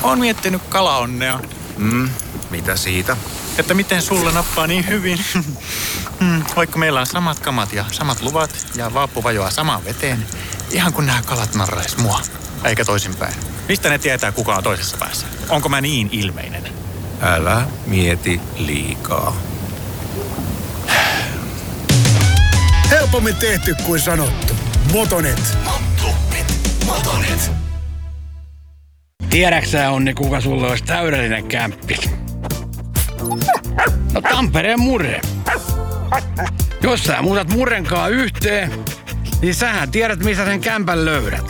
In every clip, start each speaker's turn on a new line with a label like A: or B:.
A: Oon miettinyt kalaonnea.
B: Mitä siitä?
A: Että miten sulle nappaa niin hyvin. Vaikka meillä on samat kamat ja samat luvat ja vaappu vajoaa samaan veteen. Ihan kun nämä kalat narrais mua. Eikä toisinpäin. Mistä ne tietää, kuka on toisessa päässä? Onko mä niin ilmeinen?
B: Älä mieti liikaa.
C: Helpommin tehty kuin sanottu. Motonet.
D: Motonet. Tiedäksä, Onni, kuka sulle olisi täydellinen kämppis? No Tampereen Murre. Jos sä muutat Murrenkaan yhteen, niin sähän tiedät, missä sen kämpän löydät.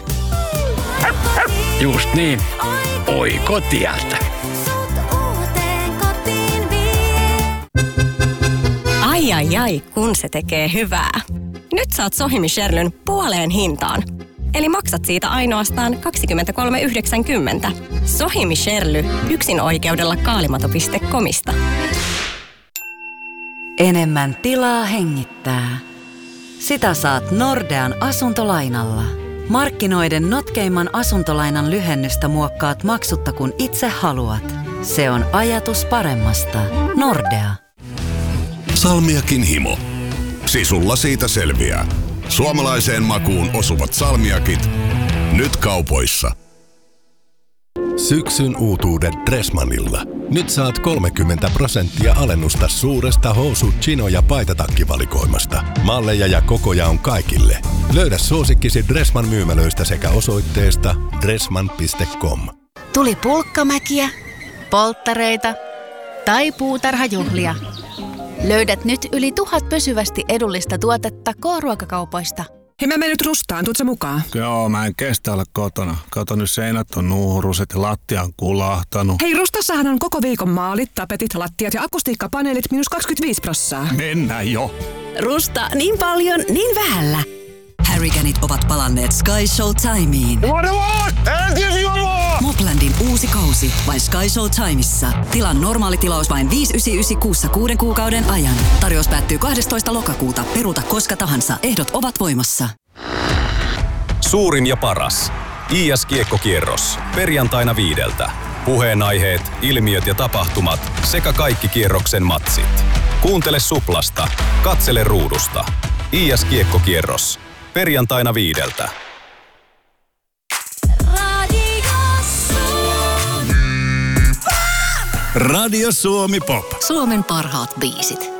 D: Just niin. Oikotieltä.
E: Ai, kun se tekee hyvää. Nyt saat Sohimi Sherlyn puoleen hintaan. Eli maksat siitä ainoastaan 23,90. Sohimi Sherly, yksin oikeudella kaalimato.comista.
F: Enemmän tilaa hengittää. Sitä saat Nordean asuntolainalla. Markkinoiden notkeimman asuntolainan lyhennystä muokkaat maksutta kun itse haluat. Se on ajatus paremmasta. Nordea.
G: Salmiakin himo. Sisulla siitä selviää. Suomalaiseen makuun osuvat salmiakit. Nyt kaupoissa.
H: Syksyn uutuudet Dressmannilla. Nyt saat 30% alennusta suuresta housu-, chino- ja paitatakkivalikoimasta. Malleja ja kokoja on kaikille. Löydä suosikkisi Dressmann myymälöistä sekä osoitteesta dressmann.com.
I: Tuli pulkkamäkiä, polttareita tai puutarhajuhlia. Löydät nyt yli 1000 pysyvästi edullista tuotetta K-ruokakaupoista.
J: Hei, mä menen nyt Rustaan. Tuut sä mukaan?
K: Joo, mä en kestä olla kotona. Kato, nyt seinät on nuuruset ja lattia on kulahtanut.
J: Hei, Rustassahan on koko viikon maalit, tapetit, lattiat ja akustiikkapaneelit -25%.
K: Mennään jo.
L: Rusta, niin paljon, niin vähällä. Harrycanit ovat palanneet Sky Showtimeen. Moplandin uusi kausi vain Sky Showtimeissa. Tilan normaali tilaus vain 5,99 kuussa 6 kuukauden ajan. Tarjous päättyy 12. lokakuuta. Peruuta koska tahansa. Ehdot ovat voimassa.
M: Suurin ja paras. IS-kiekkokierros. Perjantaina 5. Puheenaiheet, ilmiöt ja tapahtumat sekä kaikki kierroksen matsit. Kuuntele Suplasta. Katsele ruudusta. IS-kiekkokierros. Perjantaina 5.
G: Radio Suomi Pop.
L: Suomen parhaat biisit.